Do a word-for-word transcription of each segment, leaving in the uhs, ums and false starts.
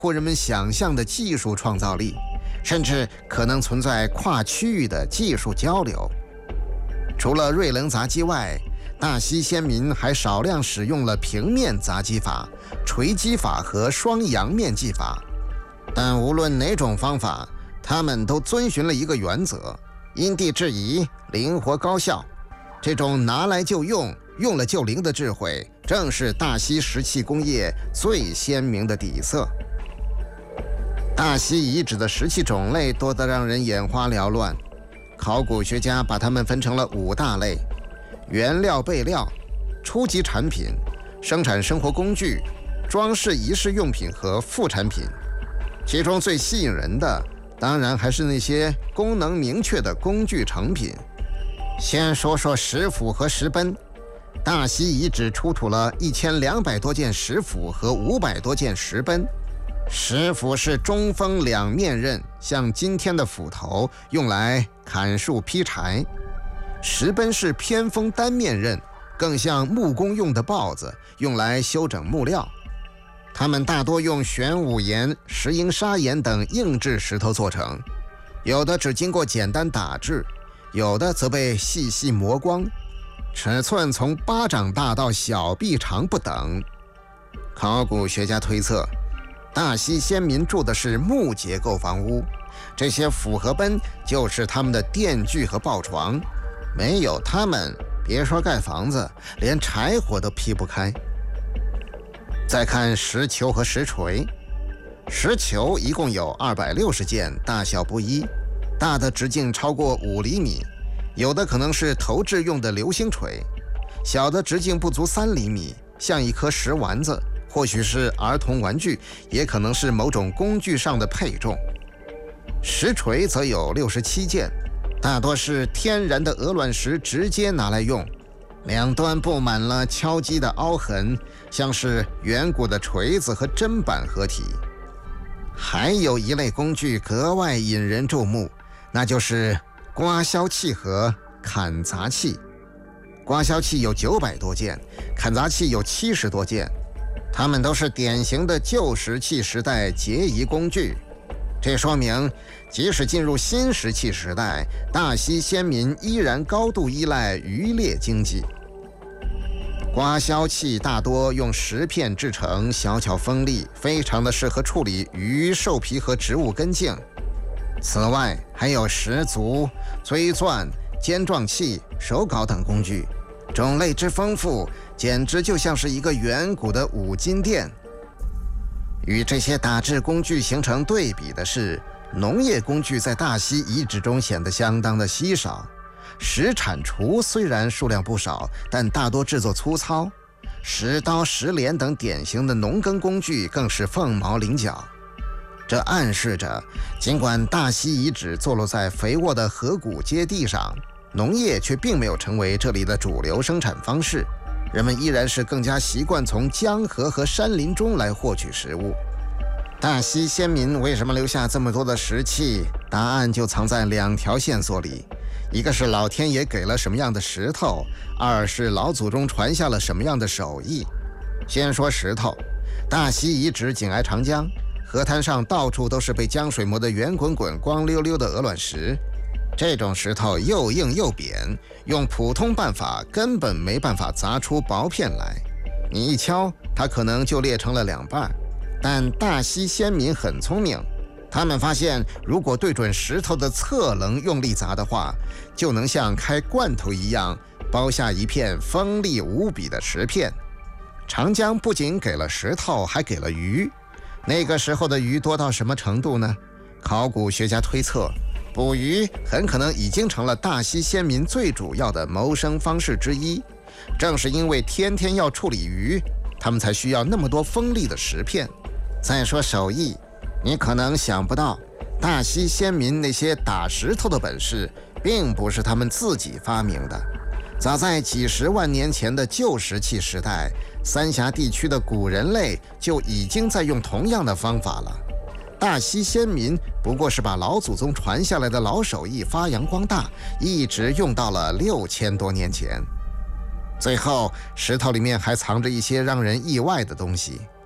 过人们想象的技术创造力，甚至可能存在跨区域的技术交流。除了瑞棱杂击外，大溪先民还少量使用了平面杂击法、锤击法和双阳面技法。但无论哪种方法，他们都遵循了一个原则：因地制宜，灵活高效。这种拿来就用、用了就灵的智慧，正是大溪石器工业最鲜明的底色。大溪遗址的石器种类多得让人眼花缭乱，考古学家把它们分成了五大类：原料备料、初级产品、生产生活工具、装饰仪式用品和副产品。其中最吸引人的，当然还是那些功能明确的工具成品。先说说石斧和石锛。大溪遗址出土了一千两百多件石斧和五百多件石锛。石斧是中锋两面刃，像今天的斧头，用来砍树劈柴。石锛是偏锋单面刃，更像木工用的刨子，用来修整木料。它们大多用玄武岩、石英砂岩等硬质石头做成，有的只经过简单打制，有的则被细细磨光，尺寸从巴掌大到小臂长不等。考古学家推测，大溪先民住的是木结构房屋，这些斧和锛就是他们的电锯和刨床，没有它们，别说盖房子，连柴火都劈不开。再看石球和石锤。石球一共有二百六十件，大小不一，大的直径超过五厘米，有的可能是投掷用的流星锤，小的直径不足三厘米，像一颗石丸子，或许是儿童玩具，也可能是某种工具上的配重。石锤则有六十七件，大多是天然的鹅卵石直接拿来用，两端布满了敲击的凹痕，像是远古的锤子和砧板合体。还有一类工具格外引人注目，那就是刮削器和砍砸器。刮削器有九百多件，砍砸器有七十多件，它们都是典型的旧石器时代结遗工具。这说明，即使进入新石器时代，大溪先民依然高度依赖渔猎经济。刮削器大多用石片制成，小巧锋利，非常的适合处理鱼、兽皮和植物根茎。此外，还有石足、锥钻、尖状器、手镐等工具，种类之丰富，简直就像是一个远古的五金店。与这些打制工具形成对比的是，农业工具在大溪遗址中显得相当的稀少。石铲锄虽然数量不少，但大多制作粗糙，石刀、石镰等典型的农耕工具更是凤毛麟角。这暗示着，尽管大溪遗址坐落在肥沃的河谷阶地上，农业却并没有成为这里的主流生产方式，人们依然是更加习惯从江河和山林中来获取食物。大溪先民为什么留下这么多的石器？答案就藏在两条线索里，一个是老天爷给了什么样的石头，二是老祖宗传下了什么样的手艺。先说石头，大溪遗址紧挨长江，河滩上到处都是被江水磨得圆滚滚、光溜溜的鹅卵石。这种石头又硬又扁，用普通办法根本没办法砸出薄片来，你一敲，它可能就裂成了两半。但大溪先民很聪明，他们发现，如果对准石头的侧棱用力砸的话，就能像开罐头一样剥下一片锋利无比的石片。长江不仅给了石头，还给了鱼。那个时候的鱼多到什么程度呢？考古学家推测，捕鱼很可能已经成了大溪先民最主要的谋生方式之一。正是因为天天要处理鱼，他们才需要那么多锋利的石片。再说手艺，你可能想不到，大溪先民那些打石头的本事，并不是他们自己发明的。早在几十万年前的旧石器时代，三峡地区的古人类就已经在用同样的方法了。大溪先民不过是把老祖宗传下来的老手艺发扬光大，一直用到了六千多年前。最后，石头里面还藏着一些让人意外的东西。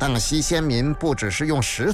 大溪先民不只是用石